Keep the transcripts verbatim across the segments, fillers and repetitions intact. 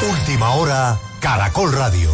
Última hora, Caracol Radio.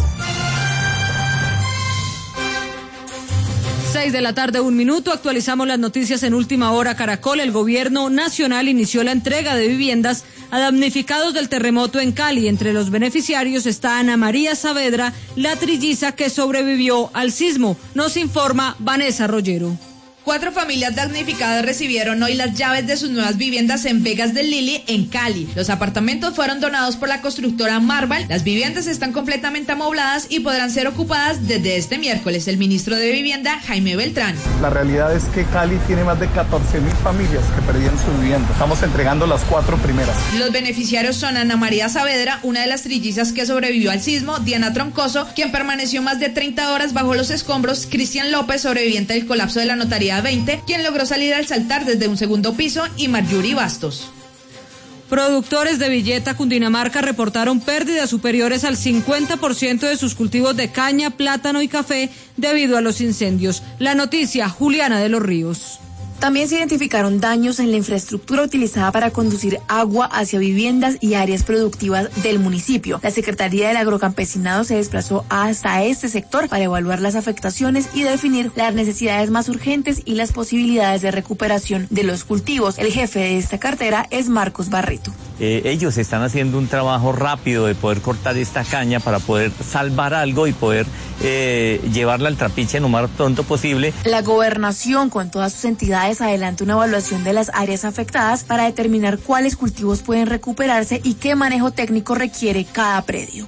Seis de la tarde, un minuto. Actualizamos las noticias en Última Hora Caracol. El gobierno nacional inició la entrega de viviendas a damnificados del terremoto en Cali. Entre los beneficiarios está Ana María Saavedra, la trilliza que sobrevivió al sismo. Nos informa Vanessa Rollero. Cuatro familias damnificadas recibieron hoy las llaves de sus nuevas viviendas en Vegas del Lili, en Cali. Los apartamentos fueron donados por la constructora Marval. Las viviendas están completamente amobladas y podrán ser ocupadas desde este miércoles. El ministro de Vivienda, Jaime Beltrán. La realidad es que Cali tiene más de catorce mil familias que perdieron su vivienda. Estamos entregando las cuatro primeras. Los beneficiarios son Ana María Saavedra, una de las trillizas que sobrevivió al sismo, Diana Troncoso, quien permaneció más de treinta horas bajo los escombros, Cristian López, sobreviviente del colapso de la notaría veinte, quien logró salir al saltar desde un segundo piso, y Marjorie Bastos. Productores de Villeta, Cundinamarca, reportaron pérdidas superiores al cincuenta por ciento de sus cultivos de caña, plátano y café debido a los incendios. La noticia, Juliana de los Ríos. También se identificaron daños en la infraestructura utilizada para conducir agua hacia viviendas y áreas productivas del municipio. La Secretaría del Agrocampesinado se desplazó hasta este sector para evaluar las afectaciones y definir las necesidades más urgentes y las posibilidades de recuperación de los cultivos. El jefe de esta cartera es Marcos Barreto. Eh, ellos están haciendo un trabajo rápido de poder cortar esta caña para poder salvar algo y poder eh, llevarla al trapiche en lo más pronto posible. La gobernación, con todas sus entidades, adelanta una evaluación de las áreas afectadas para determinar cuáles cultivos pueden recuperarse y qué manejo técnico requiere cada predio.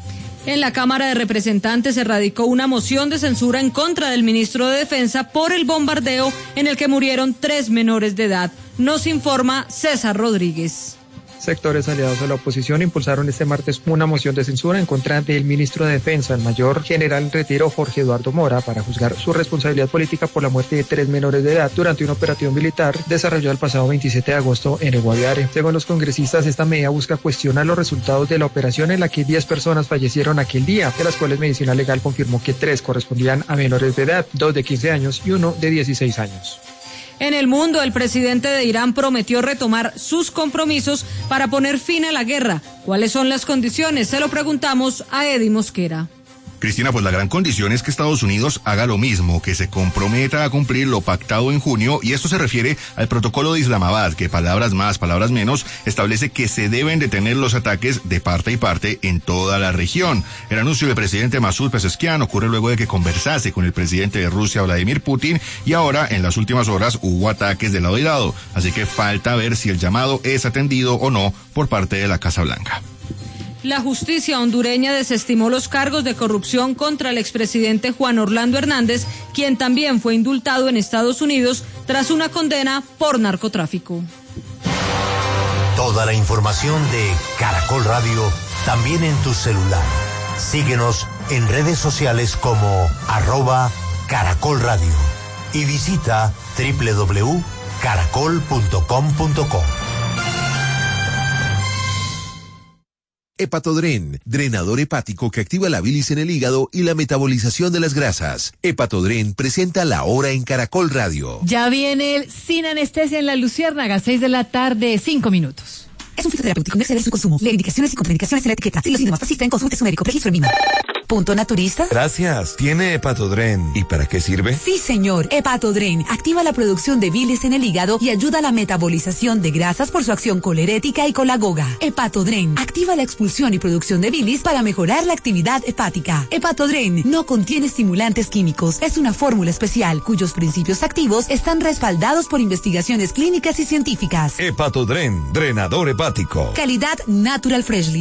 En la Cámara de Representantes se radicó una moción de censura en contra del ministro de Defensa por el bombardeo en el que murieron tres menores de edad. Nos informa César Rodríguez. Sectores aliados a la oposición impulsaron este martes una moción de censura en contra del ministro de Defensa, el mayor general en retiro Jorge Eduardo Mora, para juzgar su responsabilidad política por la muerte de tres menores de edad durante una operación militar desarrollada el pasado veintisiete de agosto en el Guaviare. Según los congresistas, esta medida busca cuestionar los resultados de la operación en la que diez personas fallecieron aquel día, de las cuales Medicina Legal confirmó que tres correspondían a menores de edad, dos de quince años y uno de dieciséis años. En el mundo, el presidente de Irán prometió retomar sus compromisos para poner fin a la guerra. ¿Cuáles son las condiciones? Se lo preguntamos a Eddie Mosquera. Cristina, pues la gran condición es que Estados Unidos haga lo mismo, que se comprometa a cumplir lo pactado en junio, y esto se refiere al protocolo de Islamabad, que palabras más, palabras menos, establece que se deben detener los ataques de parte y parte en toda la región. El anuncio del presidente Masud Pezeshkian ocurre luego de que conversase con el presidente de Rusia, Vladimir Putin, y ahora, en las últimas horas, hubo ataques de lado y lado, así que falta ver si el llamado es atendido o no por parte de la Casa Blanca. La justicia hondureña desestimó los cargos de corrupción contra el expresidente Juan Orlando Hernández, quien también fue indultado en Estados Unidos tras una condena por narcotráfico. Toda la información de Caracol Radio también en tu celular. Síguenos en redes sociales como arroba Caracol Radio y visita doble u doble u doble u punto caracol punto com punto co. Hepatodren, drenador hepático que activa la bilis en el hígado y la metabolización de las grasas. Hepatodren presenta La Hora en Caracol Radio. Ya viene el Sin Anestesia en la Luciérnaga, seis de la tarde, cinco minutos. Es un fitoterapéutico, no exceder su consumo. Lee indicaciones y contraindicaciones en la etiqueta. Si los síntomas persisten, consulte a su médico. Registro en MIMA. ¿Punto naturista? Gracias. ¿Tiene Hepatodren? ¿Y para qué sirve? Sí, señor. Hepatodren activa la producción de bilis en el hígado y ayuda a la metabolización de grasas por su acción colerética y colagoga. Hepatodren activa la expulsión y producción de bilis para mejorar la actividad hepática. Hepatodren no contiene estimulantes químicos. Es una fórmula especial cuyos principios activos están respaldados por investigaciones clínicas y científicas. Hepatodren, drenador hepático. Calidad Natural Freshly.